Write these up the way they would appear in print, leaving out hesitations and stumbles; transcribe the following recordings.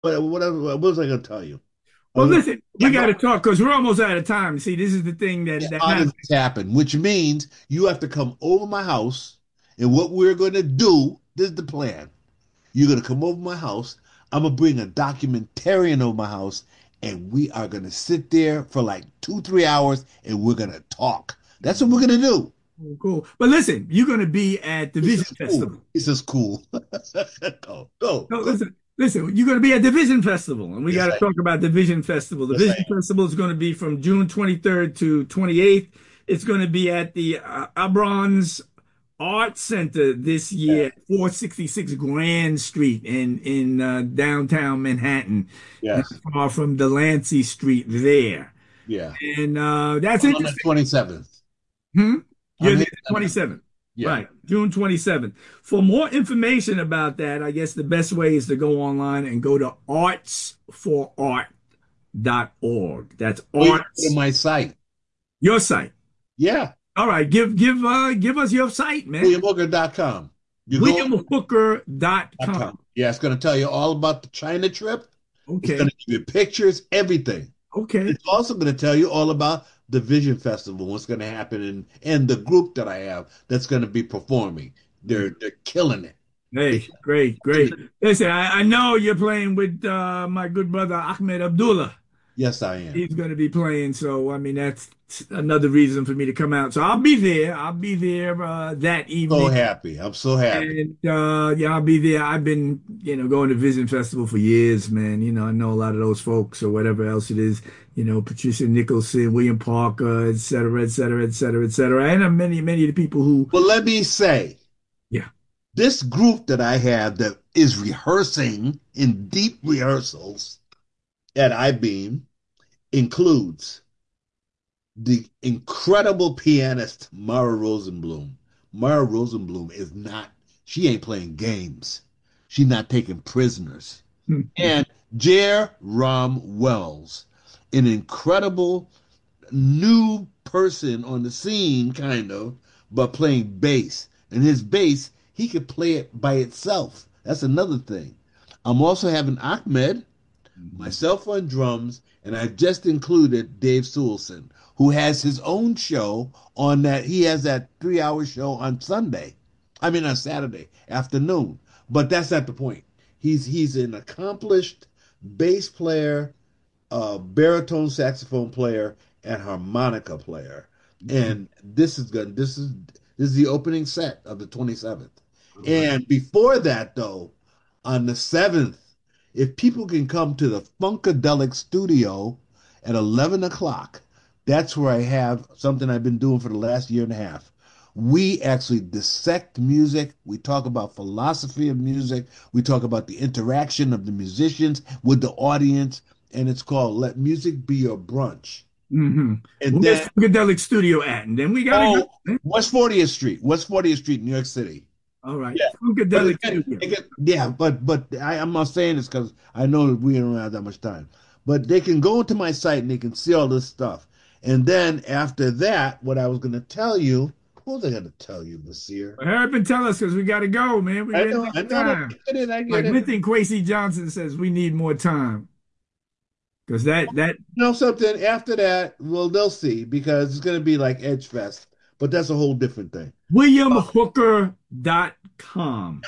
what was I going to tell you? I Well, was gonna, listen, we yeah, got go. to talk because we're almost out of time. See, this is the thing Yeah, that how does matters. this happen? Which means you have to come over my house, and what we're going to do, this is the plan. You're going to come over my house. I'm going to bring a documentarian over my house, and we are going to sit there for like 2, 3 hours, and we're going to talk. That's what we're going to do. Cool, cool. But listen, you're going to be at the This Vision is cool. Festival. This is cool. Go, go, No, go. listen, you're going to be at the Vision Festival, and we got Yes, to I. talk about the Vision Festival. The Yes, I Vision am. Festival is going to be from June 23rd to 28th. It's going to be at the Abrons Art Center this Yeah. year, 466 Grand Street in downtown Manhattan, not Yes. far from Delancey Street there. Yeah. And that's On the interesting. 27th. Hmm? You're I'm there here. the 27th. Yeah. Right, June 27th. For more information about that, I guess the best way is to go online and go to artsforart.org. That's Or you can go to arts, my site. your site. Yeah. All right, give us your site, man. WilliamHooker.com. You go WilliamHooker.com. Yeah, it's going to tell you all about the China trip. It's going Okay, to give you pictures, everything. okay. It's also going to tell you all about the Vision Festival, what's going to happen, and the group that I have that's going to be performing. They're killing it. Hey, great, great. Listen, I know you're playing with my good brother Ahmed Abdullah. Yes, I am. He's going to be playing. So, I mean, that's another reason for me to come out. So I'll be there. I'll be there that So evening. happy. I'm so happy. And yeah, I'll be there. I've been, going to Vision Festival for years, man. I know a lot of those folks or whatever else it is, Patricia Nicholson, William Parker, et cetera, et cetera, et cetera, et cetera. And many, many of the people who, Well, let me say, yeah. this group that I have that is rehearsing in deep rehearsals at iBeam includes the incredible pianist Mara Rosenblum. Mara Rosenblum is not, she ain't playing games. She's not taking prisoners. And Jer Ram Wells, an incredible new person on the scene, kind of, but playing bass. And his bass, he could play it by itself. That's another thing. I'm also having Ahmed, Mhm. myself on drums, and I just included Dave Sewellson, who has his own show on that. He has that 3 hour show on Sunday. I mean, on Saturday afternoon. But that's not the point. He's an accomplished bass player, baritone saxophone player, and harmonica player. Mhm. And this is the opening set of the 27th. All right. And before that, though, on the 7th, if people can come to the Funkadelic studio at 11 o'clock, that's where I have something I've been doing for the last year and a half. We actually dissect music. We talk about philosophy of music. We talk about the interaction of the musicians with the audience. And it's called Let Music Be Your Brunch. Mm-hmm. And Where's then, Funkadelic Studio at? And then we got to go. oh, West 40th Street, West 40th Street, New York City. All right. Yeah. But Funkadelic Studio. yeah, but I'm not saying this because I know that we don't have that much time. But they can go to my site and they can see all this stuff. And then after that, what I was going to tell you, what was I going to tell you, Nasir? Hurry up and tell us because we got to go, man. We I ran know, out I of know, I time. get it, I get Like it. Linton Kwesi Johnson says, we need more time because that You know something? After that, well, they'll see because it's going to be like Edge Fest, but that's a whole different thing. WilliamHooker.com.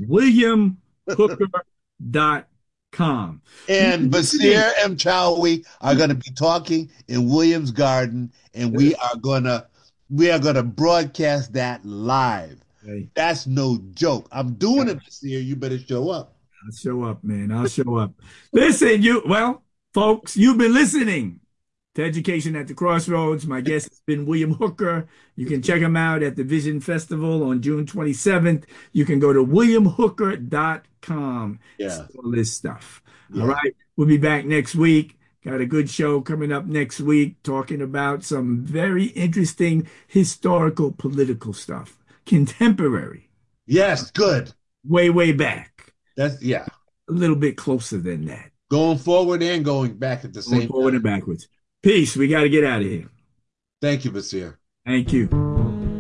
WilliamHooker.com. You're And listening. Basir and Chowie are going to be talking in Williams Garden, and we are gonna broadcast that live. Hey, That's no joke. I'm doing it this year. You better show up. I'll show up, man. I'll show up. Listen, folks, you've been listening to Education at the Crossroads. My guest has been William Hooker. You can check him out at the Vision Festival on June 27th. You can go to williamhooker.com. See Yeah, all this stuff. All yeah. right. We'll be back next week. Got a good show coming up next week talking about some very interesting historical political stuff, contemporary, Yes, good. way, way back, That's yeah. a little bit closer than that. Going forward and going back at the Going same forward time. and backwards. Peace. We got to get out of here. Thank you, Basir. Thank you.